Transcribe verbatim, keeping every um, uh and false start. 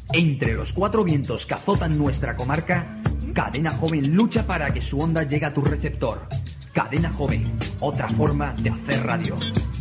Entre los cuatro vientos que azotan nuestra comarca, Cadena Joven lucha para que su onda llegue a tu receptor. Cadena Joven, otra forma de hacer radio.